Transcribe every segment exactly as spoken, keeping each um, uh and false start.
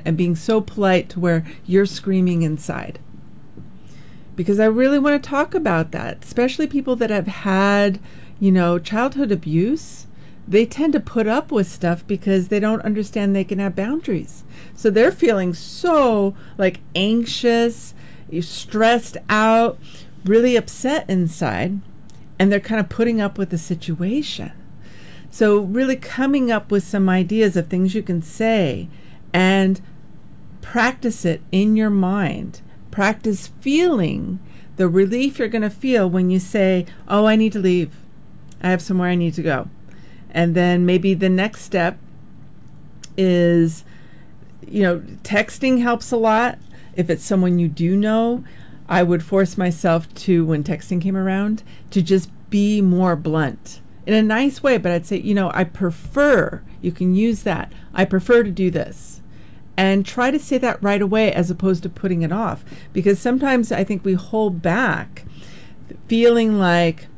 and being so polite to where you're screaming inside. Because I really want to talk about that, especially people that have had, you know, childhood abuse. They tend to put up with stuff because they don't understand they can have boundaries. So they're feeling so like anxious, stressed out, really upset inside, and they're kind of putting up with the situation. So really coming up with some ideas of things you can say and practice it in your mind. Practice feeling the relief you're going to feel when you say, oh, I need to leave. I have somewhere I need to go. And then maybe the next step is, you know, texting helps a lot. If it's someone you do know, I would force myself to, when texting came around, to just be more blunt in a nice way. But I'd say, you know, I prefer, you can use that. I prefer to do this. And try to say that right away as opposed to putting it off. Because sometimes I think we hold back feeling like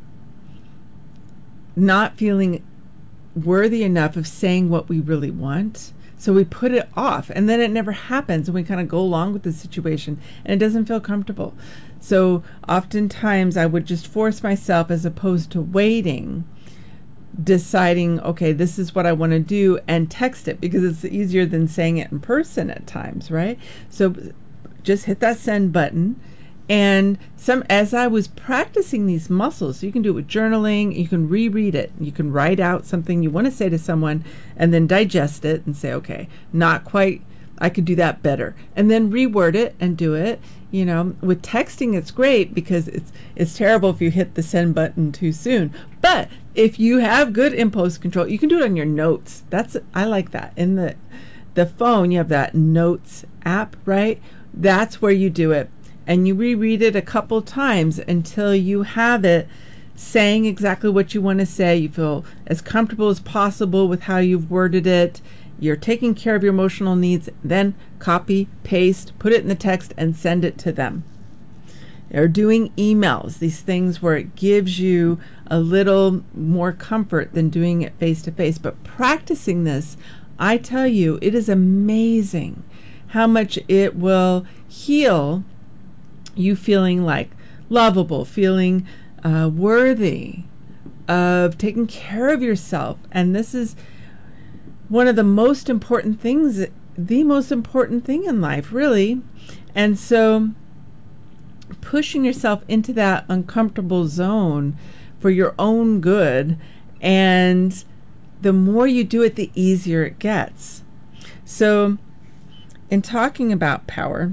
not feeling worthy enough of saying what we really want. So we put it off and then it never happens and we kind of go along with the situation and it doesn't feel comfortable. So oftentimes I would just force myself as opposed to waiting, deciding, okay, this is what I want to do, and text it because it's easier than saying it in person at times, right? So just hit that send button. And some, as I was practicing these muscles, so you can do it with journaling, you can reread it, you can write out something you want to say to someone and then digest it and say, okay, not quite, I could do that better. And then reword it and do it. You know, with texting, it's great because it's it's terrible if you hit the send button too soon. But if you have good impulse control, you can do it on your notes. That's, I like that. In the, the phone, you have that notes app, right? That's where you do it. And you reread it a couple times until you have it saying exactly what you want to say. You feel as comfortable as possible with how you've worded it. You're taking care of your emotional needs. Then copy, paste, put it in the text, and send it to them. Or doing emails, these things where it gives you a little more comfort than doing it face to face. But practicing this, I tell you, it is amazing how much it will heal you feeling like lovable, feeling uh, worthy of taking care of yourself. And this is one of the most important things, the most important thing in life, really. And so pushing yourself into that uncomfortable zone for your own good, and the more you do it, the easier it gets. So in talking about power,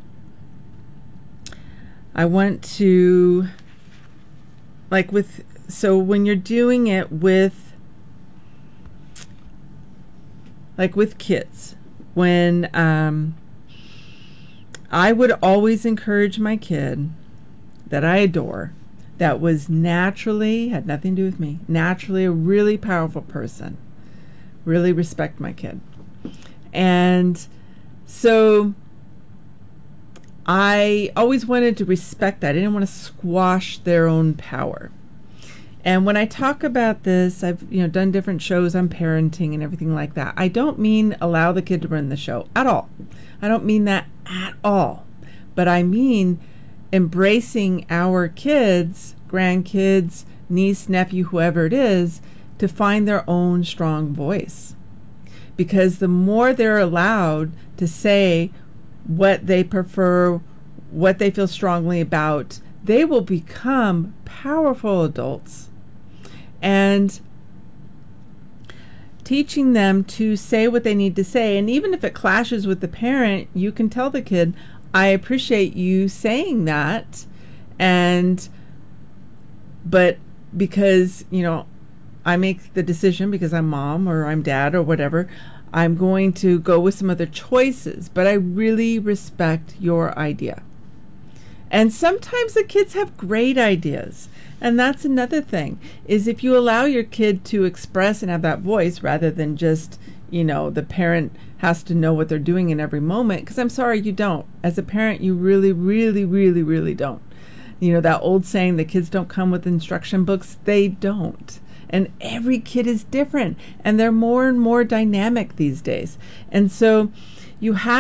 I want to, like with, so when you're doing it with, like with kids, when um, I would always encourage my kid that I adore, that was naturally, had nothing to do with me, naturally a really powerful person, really respect my kid. And so I always wanted to respect that. I didn't want to squash their own power. And when I talk about this, I've you know done different shows on parenting and everything like that. I don't mean allow the kid to run the show at all. I don't mean that at all. But I mean embracing our kids, grandkids, niece, nephew, whoever it is, to find their own strong voice. Because the more they're allowed to say what they prefer, what they feel strongly about, they will become powerful adults. And teaching them to say what they need to say, and even if it clashes with the parent, you can tell the kid, I appreciate you saying that, and but because, you know, I make the decision because I'm mom or I'm dad or whatever, I'm going to go with some other choices, but I really respect your idea. And sometimes the kids have great ideas. And that's another thing, is if you allow your kid to express and have that voice rather than just, you know, the parent has to know what they're doing in every moment, because I'm sorry, you don't. As a parent, you really, really, really, really don't. You know, that old saying, the kids don't come with instruction books, they don't. And every kid is different, and they're more and more dynamic these days. And so you have